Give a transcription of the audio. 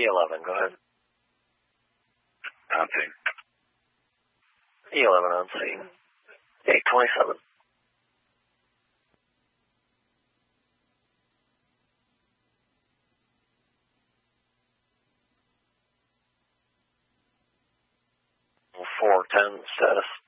E11, go ahead. On scene. E11 on scene. 827. Four 10 status.